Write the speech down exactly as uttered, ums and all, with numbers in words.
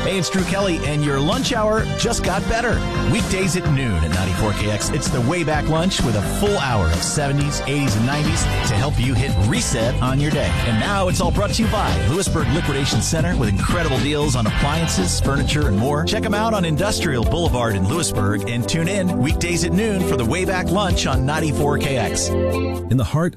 Hey, it's Drew Kelly, and your lunch hour just got better. Weekdays at noon at ninety-four K X, it's the Way Back Lunch with a full hour of seventies, eighties, and nineties to help you hit reset on your day. And now it's all brought to you by Lewisburg Liquidation Center with incredible deals on appliances, furniture, and more. Check them out on Industrial Boulevard in Lewisburg and tune in weekdays at noon for the Way Back Lunch on ninety-four K X. In the heart